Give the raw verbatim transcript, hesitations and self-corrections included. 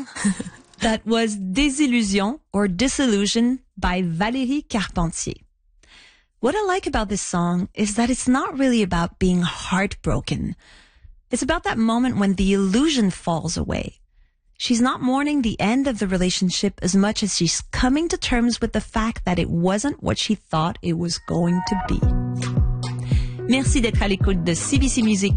That was Désillusion or Disillusion by Valérie Carpentier. What I like about this song is that it's not really about being heartbroken. It's about that moment when the illusion falls away. She's not mourning the end of the relationship as much as she's coming to terms with the fact that it wasn't what she thought it was going to be. Merci d'être à l'écoute de C B C Musique